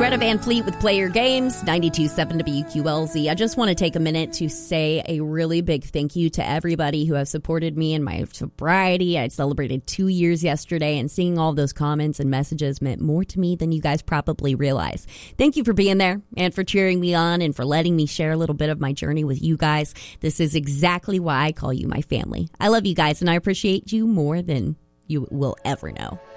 Greta Van Fleet with Play Your Games, 92.7 WQLZ. I just want to take a minute to say a really big thank you to everybody who has supported me in my sobriety. I celebrated 2 years yesterday, and seeing all those comments and messages meant more to me than you guys probably realize. Thank you for being there and for cheering me on and for letting me share a little bit of my journey with you guys. This is exactly why I call you my family. I love you guys, and I appreciate you more than you will ever know.